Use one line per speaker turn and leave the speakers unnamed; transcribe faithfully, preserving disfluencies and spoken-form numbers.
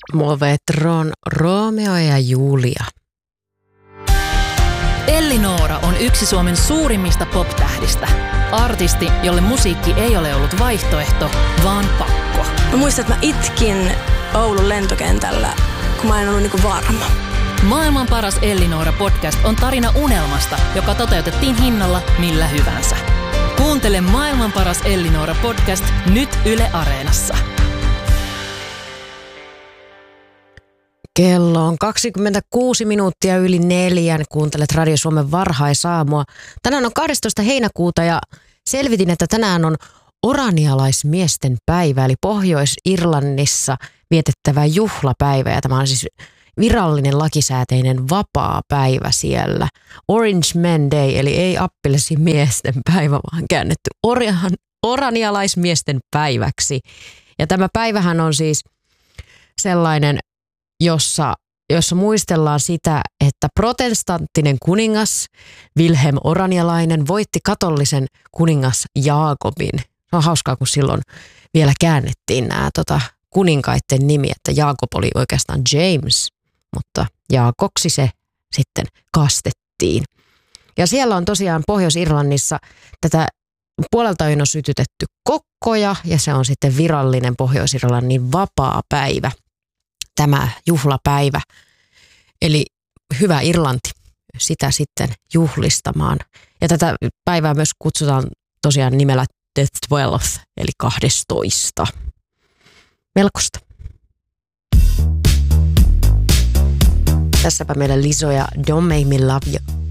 Movetron Romeo ja Julia.
Elli-Noora on yksi Suomen suurimmista pop-tähdistä. Artisti, jolle musiikki ei ole ollut vaihtoehto, vaan pakko.
Mä muistan, että mä itkin Oulun lentokentällä, kun mä en ollut niinku varma.
Maailman paras Elli-Noora podcast on tarina unelmasta, joka toteutettiin hinnalla millä hyvänsä. Kuuntele Maailman paras Elli-Noora podcast nyt Yle Areenassa.
Kello on kaksikymmentäkuusi minuuttia yli neljän. Kuuntelet Radio Suomen varhaisaamua. Tänään on kahdestoista heinäkuuta ja selvitin, että tänään on oranialaismiesten päivä, eli Pohjois-Irlannissa vietettävä juhlapäivä. Ja tämä on siis virallinen lakisääteinen vapaa päivä siellä. Orange Men Day, eli ei appilasimiesten päivä, vaan käännetty orjan, oranialaismiesten päiväksi. Ja tämä päivähän on siis sellainen, jossa, jossa muistellaan sitä, että protestanttinen kuningas Wilhelm Oranialainen voitti katolisen kuningas Jaakobin. Se on hauskaa, kun silloin vielä käännettiin nämä tota, kuninkaiden nimi, että Jaakob oli oikeastaan James, mutta Jaakoksi se sitten kastettiin. Ja siellä on tosiaan Pohjois-Irlannissa tätä puolelta on sytytetty kokkoja ja se on sitten virallinen Pohjois-Irlannin vapaa päivä. Tämä juhlapäivä, eli hyvä Irlanti, sitä sitten juhlistamaan. Ja tätä päivää myös kutsutaan tosiaan nimellä The Twelfth, eli kahdestoista. Melkoista. Tässäpä meillä Lizo ja Don't Make Me Love You.